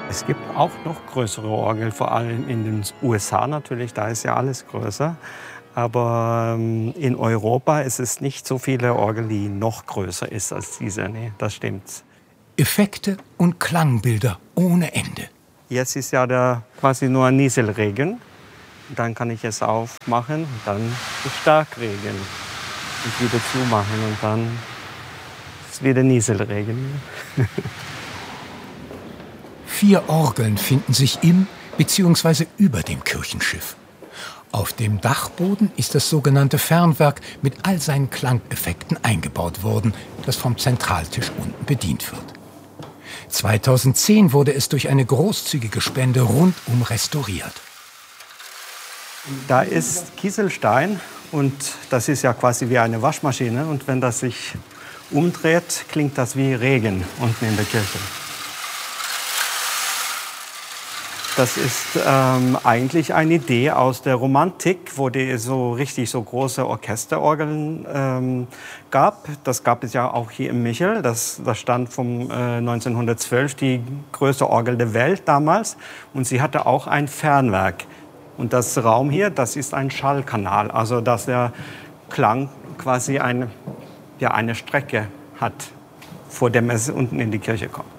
Es gibt auch noch größere Orgeln, vor allem in den USA natürlich, da ist ja alles größer. Aber in Europa ist es nicht so viele Orgeln, die noch größer ist als diese. Nee, das stimmt. Effekte und Klangbilder ohne Ende. Jetzt ist ja quasi nur ein Nieselregen. Dann kann ich es aufmachen und dann Starkregen und wieder zumachen und dann ist wieder Nieselregen. 4 Orgeln finden sich im bzw. über dem Kirchenschiff. Auf dem Dachboden ist das sogenannte Fernwerk mit all seinen Klangeffekten eingebaut worden, das vom Zentraltisch unten bedient wird. 2010 wurde es durch eine großzügige Spende rundum restauriert. Da ist Kieselstein und das ist ja quasi wie eine Waschmaschine. Und wenn das sich umdreht, klingt das wie Regen unten in der Kirche. Das ist eigentlich eine Idee aus der Romantik, wo es so richtig so große Orchesterorgeln gab. Das gab es ja auch hier in Michel. Das stand von 1912, die größte Orgel der Welt damals. Und sie hatte auch ein Fernwerk. Und das Raum hier, das ist ein Schallkanal. Also dass der Klang quasi eine Strecke hat, vor dem es unten in die Kirche kommt.